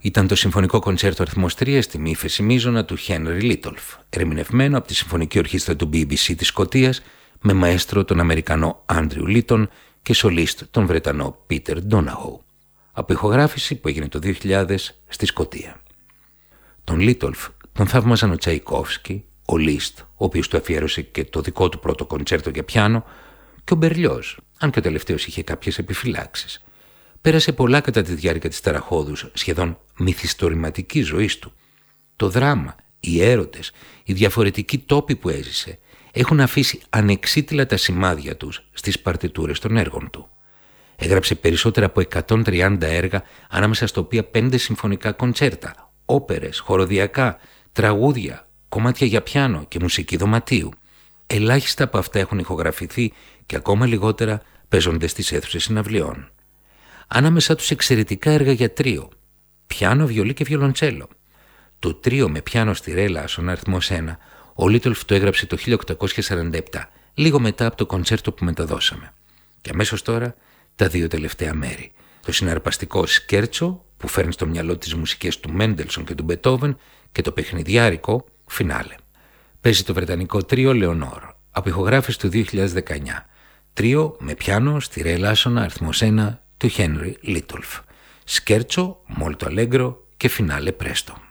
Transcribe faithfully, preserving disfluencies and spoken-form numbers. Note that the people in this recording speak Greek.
Ήταν το Συμφωνικό Κοντσέρτο αριθμός τρία στη μη ύφεση μείζωνα του Χένρι Λίτολφ, ερμηνευμένο από τη Συμφωνική Ορχήστρα του μπι μπι σι της Σκωτίας με μαέστρο τον Αμερικανό Άντριου Λίτον και σολίστ τον Βρετανό Πίτερ Ντόναχου, από ηχογράφηση που έγινε το δύο χιλιάδες στη Σκωτία. Τον Λίτολφ τον θαύμαζαν ο Τσαϊκόφσκι, ο Λίστ, ο οποίος του αφιέρωσε και το δικό του πρώτο κοντσέρτο για πιάνο, και ο Μπερλιόζ, αν και ο τελευταίος είχε κάποιες επιφυλάξεις. Πέρασε πολλά κατά τη διάρκεια της ταραχώδους, σχεδόν μυθιστορηματικής ζωής του. Το δράμα, οι έρωτες, οι διαφορετικοί τόποι που έζησε έχουν αφήσει ανεξίτηλα τα σημάδια τους στις παρτιτούρες των έργων του. Έγραψε περισσότερα από εκατόν τριάντα έργα, ανάμεσα στα οποία πέντε συμφωνικά κοντσέρτα, όπερες, χοροδιακά, τραγούδια, κομμάτια για πιάνο και μουσική δωματίου. Ελάχιστα από αυτά έχουν ηχογραφηθεί και ακόμα λιγότερα παίζονται στις αίθουσες συναυλιών. Ανάμεσα τους εξαιρετικά έργα για τρίο, πιάνο, βιολί και βιολοντσέλο. Το τρίο με πιάνο στη ρέ Λάσον αριθμός ένα, ο Λίτολφ το έγραψε το χίλια οκτακόσια σαράντα επτά, λίγο μετά από το κοντσέρτο που μεταδώσαμε. Και αμέσως τώρα τα δύο τελευταία μέρη. Το συναρπαστικό σκέρτσο που φέρνει στο μυαλό τις μουσικές του Μέντελσον και του Μπετόβεν και το παιχνιδιάρικο φινάλε. Παίζει το βρετανικό τρίο Λεωνόρ, από ηχογράφηση του δύο χιλιάδες δεκαεννιά. Τρίο με πιάνο στη ρέ Λάσον αριθμός ένα του Χένρι Λίτολφ. Σκέρτσο, μόλτο αλέγκρο και φινάλε πρέστο.